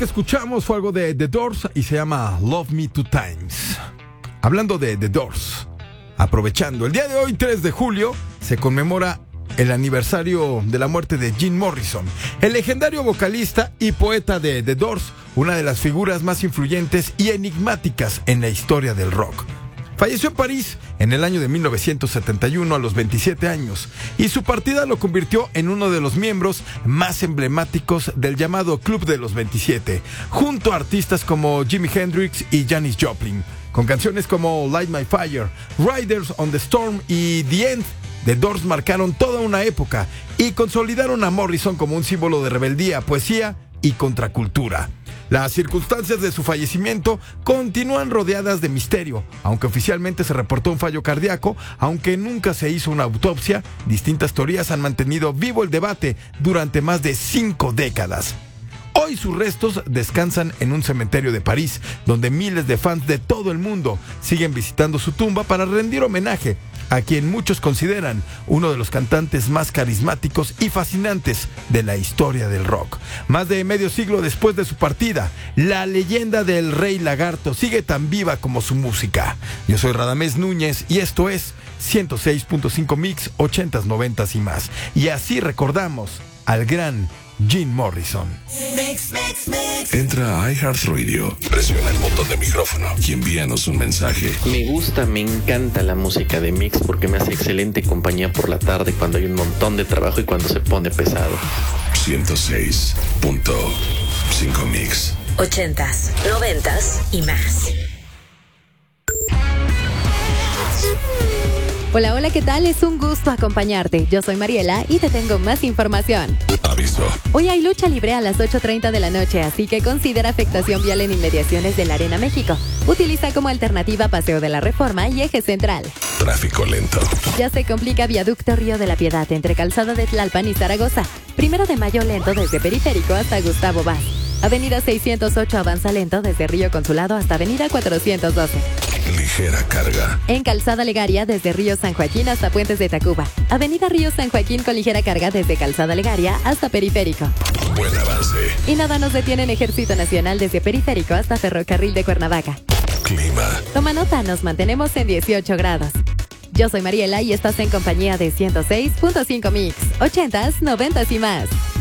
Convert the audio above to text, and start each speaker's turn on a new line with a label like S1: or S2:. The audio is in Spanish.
S1: que escuchamos fue algo de The Doors y se llama Love Me Two Times. Hablando de The Doors, aprovechando, el día de hoy, 3 de julio, se conmemora el aniversario de la muerte de Jim Morrison, el legendario vocalista y poeta de The Doors, una de las figuras más influyentes y enigmáticas en la historia del rock. Falleció en París en el año de 1971 a los 27 años y su partida lo convirtió en uno de los miembros más emblemáticos del llamado Club de los 27, junto a artistas como Jimi Hendrix y Janis Joplin. Con canciones como Light My Fire, Riders on the Storm y The End, The Doors marcaron toda una época y consolidaron a Morrison como un símbolo de rebeldía, poesía y contracultura. Las circunstancias de su fallecimiento continúan rodeadas de misterio, aunque oficialmente se reportó un fallo cardíaco, aunque nunca se hizo una autopsia. Distintas teorías han mantenido vivo el debate durante más de 5 décadas. Hoy sus restos descansan en un cementerio de París, donde miles de fans de todo el mundo siguen visitando su tumba para rendir homenaje a quien muchos consideran uno de los cantantes más carismáticos y fascinantes de la historia del rock. Más de medio siglo después de su partida, la leyenda del Rey Lagarto sigue tan viva como su música. Yo soy Radamés Núñez y esto es 106.5 Mix, 80s, 90s y más. Y así recordamos al gran Jim Morrison.
S2: Entra a iHeartRadio, presiona el botón de micrófono y envíanos un mensaje.
S3: Me gusta, me encanta la música de Mix porque me hace excelente compañía por la tarde cuando hay un montón de trabajo y cuando se pone pesado.
S2: 106.5 Mix.
S4: 80s, 90s y más.
S5: Hola, hola, ¿qué tal? Es un gusto acompañarte. Yo soy Mariela y te tengo más información.
S2: Aviso.
S5: Hoy hay lucha libre a las 8:30 de la noche, así que considera afectación vial en inmediaciones de la Arena México. Utiliza como alternativa Paseo de la Reforma y Eje Central.
S2: Tráfico lento.
S5: Ya se complica Viaducto Río de la Piedad entre Calzada de Tlalpan y Zaragoza. 1 de Mayo lento desde Periférico hasta Gustavo Vaz. Avenida 608 avanza lento desde Río Consulado hasta Avenida 412.
S2: Ligera carga.
S5: En Calzada Legaria desde Río San Joaquín hasta Puentes de Tacuba. Avenida Río San Joaquín con ligera carga desde Calzada Legaria hasta Periférico.
S2: Buen avance.
S5: Y nada nos detiene en Ejército Nacional desde Periférico hasta Ferrocarril de Cuernavaca.
S2: Clima.
S5: Toma nota, nos mantenemos en 18 grados. Yo soy Mariela y estás en compañía de 106.5 Mix, 80s, 90s y más.